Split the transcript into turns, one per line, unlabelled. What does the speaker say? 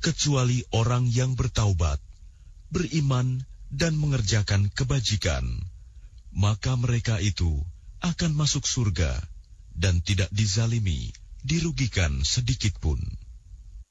kecuali orang yang bertaubat, beriman dan mengerjakan kebajikan, maka mereka itu akan masuk surga dan tidak dizalimi, dirugikan sedikit pun.